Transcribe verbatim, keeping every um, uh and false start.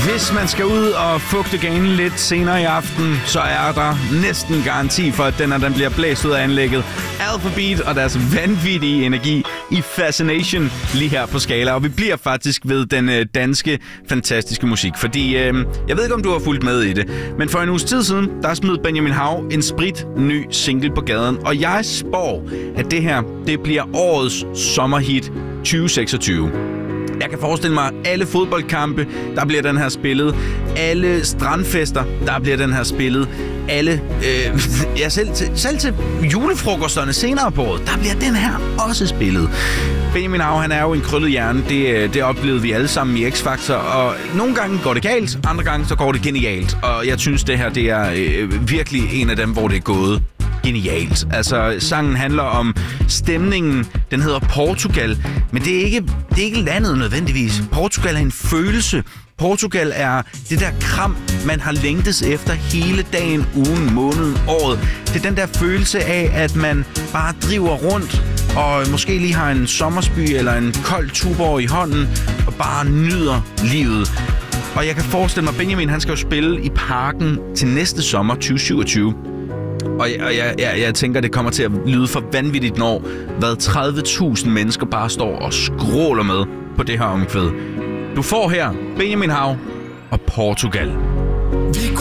Hvis man skal ud og fugte ganen lidt senere i aften, så er der næsten garanti for, at den, den bliver blæst ud af anlægget. Alphabeat og deres vanvittige energi i Fascination lige her på Skala. Og vi bliver faktisk ved den øh, danske fantastiske musik. Fordi, øh, jeg ved ikke, om du har fulgt med i det, men for en uges tid siden, der smed Benjamin Hav en sprit ny single på gaden. Og jeg spår, at det her, det bliver årets sommerhit tyve seksogtyve. Jeg kan forestille mig, alle fodboldkampe, der bliver den her spillet. Alle strandfester, der bliver den her spillet. Alle, øh, ja, selv til, selv til julefrokosterne senere på året, der bliver den her også spillet. Benjamin Hav, han er jo en krøllet hjerne. Det, det oplevede vi alle sammen i X-Factor. Og nogle gange går det galt, andre gange så går det genialt. Og jeg synes, det her det er øh, virkelig en af dem, hvor det er gået genialt. Altså, sangen handler om stemningen. Den hedder Portugal, men det er ikke, det er ikke landet nødvendigvis. Portugal er en følelse. Portugal er det der kram, man har længtes efter hele dagen, ugen, måneden, året. Det er den der følelse af, at man bare driver rundt og måske lige har en sommersby eller en kold tuborg i hånden og bare nyder livet. Og jeg kan forestille mig, Benjamin, han skal jo spille i Parken til næste sommer, tyve syvogtyve. Og jeg, jeg, jeg, jeg tænker, det kommer til at lyde for vanvittigt, når hvad tredive tusind mennesker bare står og skråler med på det her omkvæd. Du får her Benjamin Hav og Portugal.